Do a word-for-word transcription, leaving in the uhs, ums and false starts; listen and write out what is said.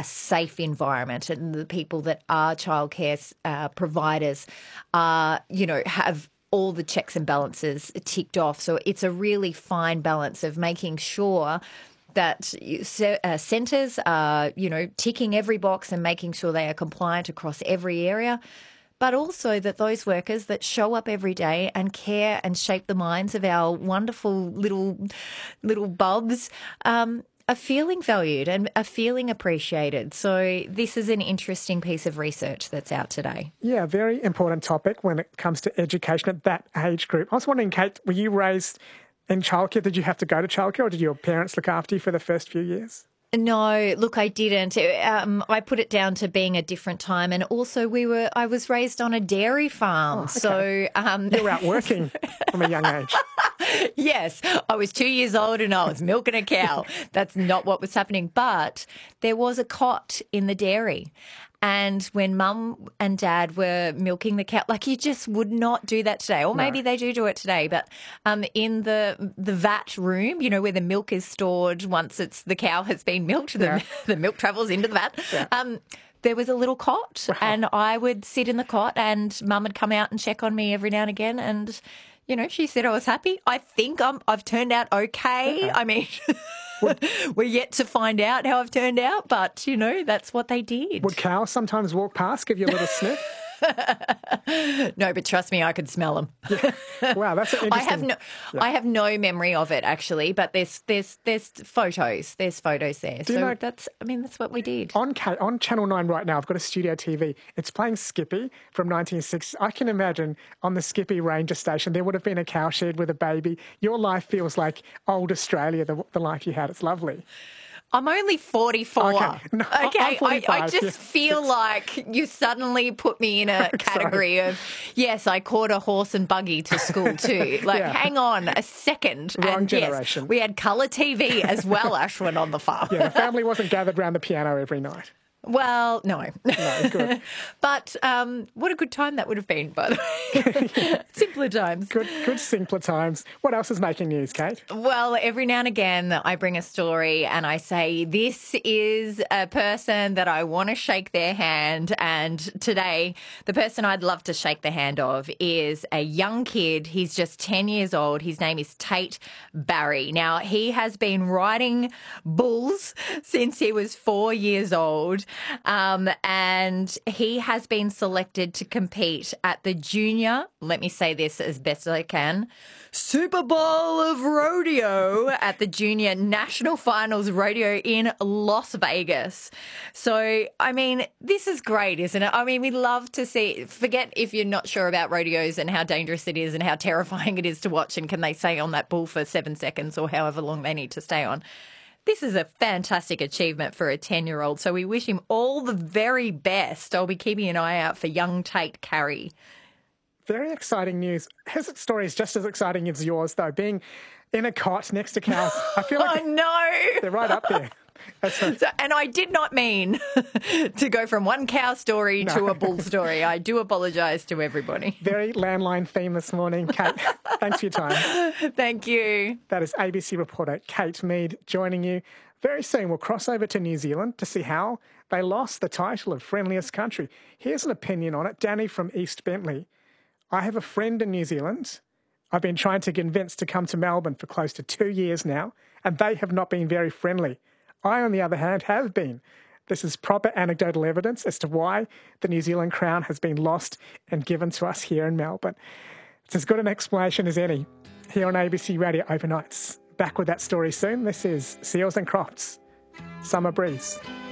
a safe environment, and the people that are childcare uh, providers are, you know, have all the checks and balances ticked off. So it's a really fine balance of making sure that uh, centres are, you know, ticking every box and making sure they are compliant across every area, but also that those workers that show up every day and care and shape the minds of our wonderful little little bubs um, are feeling valued and are feeling appreciated. So this is an interesting piece of research that's out today. Yeah, very important topic when it comes to education at that age group. I was wondering, Kate, were you raised in childcare? Did you have to go to childcare, or did your parents look after you for the first few years? No, look, I didn't. Um, I put it down to being a different time, and also we were. I was raised on a dairy farm, oh, okay. so um, you were out working from a young age. Yes, I was two years old and I was milking a cow. That's not what was happening, but there was a cot in the dairy. And when Mum and Dad were milking the cow, like you just would not do that today. Or maybe no. they do do it today. But um, in the the vat room, you know, where the milk is stored once it's the cow has been milked, the, yeah. the milk travels into the vat. Yeah. Um, there was a little cot, wow. and I would sit in the cot, and Mum would come out and check on me every now and again. And, you know, she said I was happy. I think I'm, I've turned out okay. okay. I mean... We're yet to find out how I've turned out, but, you know, that's what they did. Would cows sometimes walk past, give you a little sniff? No, but trust me, I could smell them. Yeah. Wow, that's interesting. I have no, yeah. I have no memory of it actually, but there's there's there's photos, there's photos there. Do so you know, that's, I mean, that's what we did. On on Channel Nine right now, I've got a studio T V. It's playing Skippy from nineteen sixty. I can imagine on the Skippy Ranger station there would have been a cow shed with a baby. Your life feels like old Australia, the, the life you had. It's lovely. I'm only forty-four. Okay, no, okay. I, I just yeah. feel like you suddenly put me in a category of, yes, I caught a horse and buggy to school too. Like, yeah. hang on a second. Wrong and generation. Yes, we had colour T V as well, Ashwin, on the farm. Yeah, the family wasn't gathered around the piano every night. Well, no. No, good. But um, what a good time that would have been, by the way. yeah. Simpler times. Good, good simpler times. What else is making news, Kate? Well, every now and again I bring a story and I say, this is a person that I want to shake their hand. And today, the person I'd love to shake the hand of is a young kid. He's just ten years old. His name is Tate Barry. Now, he has been riding bulls since he was four years old. Um, and he has been selected to compete at the junior, let me say this as best as I can, Super Bowl of Rodeo at the Junior National Finals Rodeo in Las Vegas. So, I mean, this is great, isn't it? I mean, we love to see, forget if you're not sure about rodeos and how dangerous it is and how terrifying it is to watch, and can they stay on that bull for seven seconds or however long they need to stay on. This is a fantastic achievement for a ten-year-old, so we wish him all the very best. I'll be keeping an eye out for young Tate Carey. Very exciting news. His story is just as exciting as yours, though. Being in a cot next to cows, I feel like oh, no. they're right up there. So, and I did not mean to go from one cow story no. to a bull story. I do apologise to everybody. Very landline theme this morning. Kate, thanks for your time. Thank you. That is A B C reporter Kate Mead joining you. Very soon we'll cross over to New Zealand to see how they lost the title of friendliest country. Here's an opinion on it. Danny from East Bentley. I have a friend in New Zealand I've been trying to convince to come to Melbourne for close to two years now, and they have not been very friendly. I, on the other hand, have been. This is proper anecdotal evidence as to why the New Zealand crown has been lost and given to us here in Melbourne. It's as good an explanation as any here on A B C Radio Overnights. Back with that story soon. This is Seals and Crofts, Summer Breeze.